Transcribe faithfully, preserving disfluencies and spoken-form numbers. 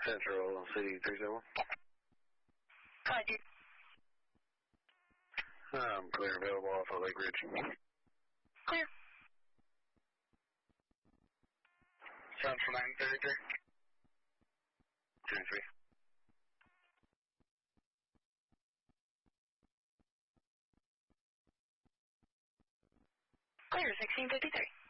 Central City three seven one. Hi, dude. I'm clear available off of Lake Ridge. Clear. Central nine thirty-three. two three. Clear, sixteen fifty-three.